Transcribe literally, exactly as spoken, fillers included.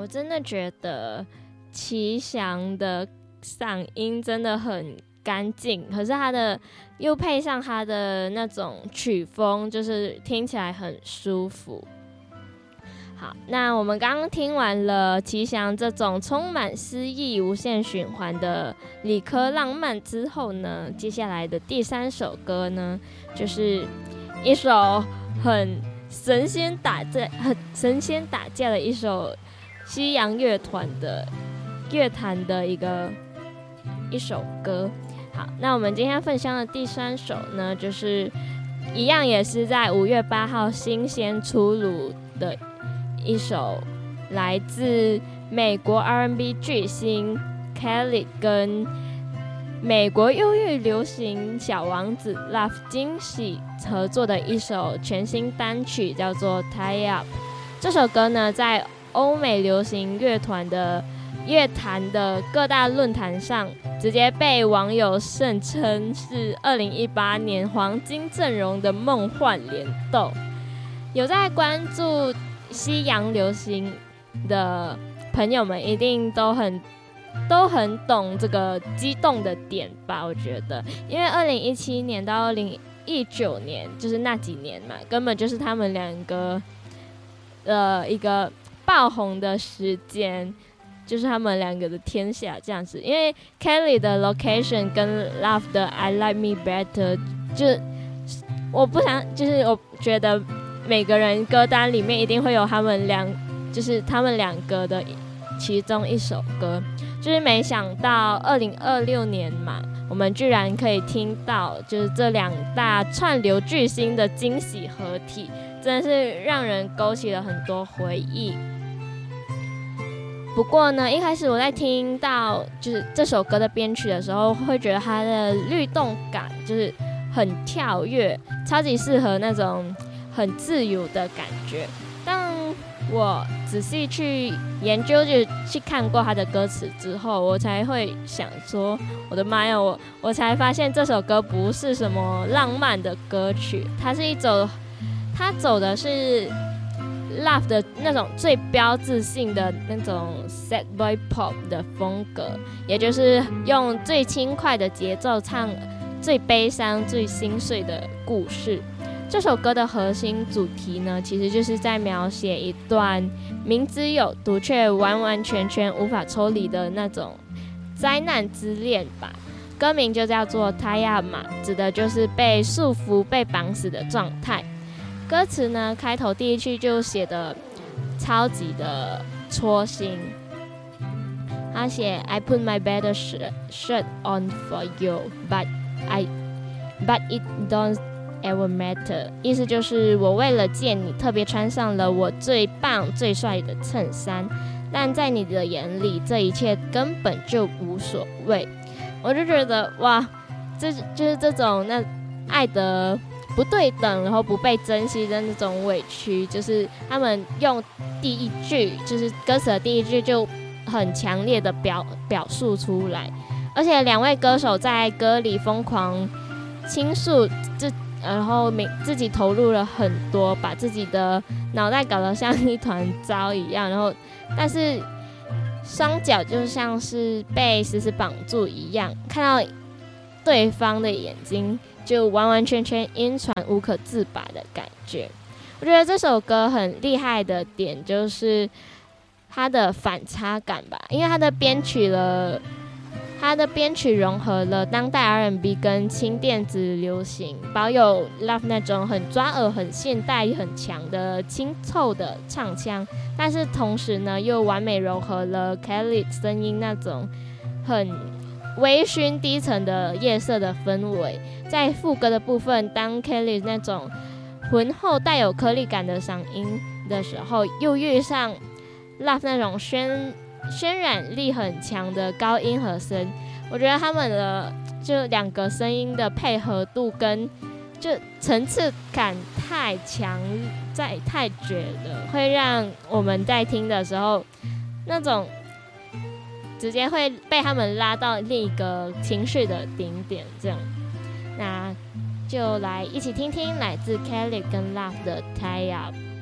我真的觉得齐翔的嗓音真的很干净，可是他的又配上他的那种曲风，就是听起来很舒服。好，那我们刚刚听完了齐翔这种充满诗意、无限循环的理科浪漫之后呢，接下来的第三首歌呢，就是一首很神仙打架、很神仙打架的一首西洋乐团的乐坛的一个一首歌。好，那我们今天分享的第三首呢，就是一样也是在五月八号新鲜出炉的一首来自美国 R and B 巨星 Kelly 跟美国忧郁流行小王子 Love 惊喜合作的一首全新单曲，叫做 Tie Up。 这首歌呢，在欧美流行乐团的乐坛的各大论坛上，直接被网友盛称是二零一八年黄金阵容的梦幻联斗。有在关注西洋流行的朋友们一定都很都很懂这个激动的点吧，我觉得，因为二零一七年到二零一九年就是那几年嘛，根本就是他们两个呃一个爆红的时间，就是他们两个的天下这样子。因为 Kelly 的 Location 跟 Love 的 I Like Me Better， 就我不想，就是我觉得每个人歌单里面一定会有他们两，就是他们两个的其中一首歌。就是没想到二零二六年嘛，我们居然可以听到就是这两大串流巨星的惊喜合体，真的是让人勾起了很多回忆。不过呢，一开始我在听到就是这首歌的编曲的时候，会觉得它的律动感就是很跳跃，超级适合那种很自由的感觉。当我仔细去研究，就去看过他的歌词之后，我才会想说，我的妈呀，我我才发现这首歌不是什么浪漫的歌曲，它是一种，它走的是 Love 的那种最标志性的那种 sad boy pop 的风格，也就是用最轻快的节奏唱最悲伤、最心碎的故事。这首歌的核心主题呢，其实就是在描写一段明知有毒却完完全全无法抽离的那种灾难之恋吧。歌名就叫做 Tie Up 嘛，指的就是被束缚、被绑死的状态。歌词呢，开头第一句就写的超级的戳心。他写 I put my better shirt on for you, but I, but it don't ever matter， 意思就是我为了见你特别穿上了我最棒最帅的衬衫，但在你的眼里这一切根本就无所谓。我就觉得哇，这就是这种那爱的不对等，然后不被珍惜的那种委屈，就是他们用第一句，就是歌词的第一句就很强烈的表表述出来。而且两位歌手在歌里疯狂倾诉这然后自己投入了很多，把自己的脑袋搞得像一团糟一样，然后但是双脚就像是被死死绑住一样，看到对方的眼睛就完完全全晕船无可自拔的感觉。我觉得这首歌很厉害的点就是它的反差感吧，因为它的编曲了它的编曲融合了当代 R and B 跟轻电子流行，保有 Love 那种很抓耳、很现代、很强的轻凑的唱腔，但是同时呢，又完美融合了 Kelly 声音那种很微醺低沉的夜色的氛围。在副歌的部分，当 Kelly 那种浑厚带有颗粒感的嗓音的时候，又遇上 Love 那种渲渲染力很强的高音和声，我觉得他们的就两个声音的配合度跟就层次感太强，在太绝了，会让我们在听的时候那种直接会被他们拉到另一个情绪的顶点。这样，那就来一起听听来自 Kelly 跟 Love 的 Tie Up。